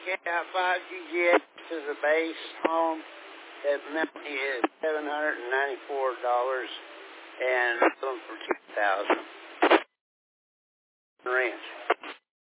got 5 GGX as a base home. That money is $794 and them for $2,000.